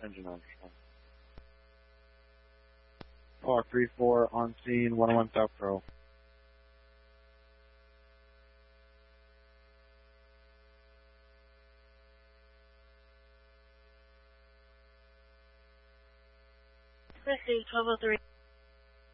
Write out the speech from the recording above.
Engine on. Hawk 3-4 on scene, 101 South Pro. Receive 1203.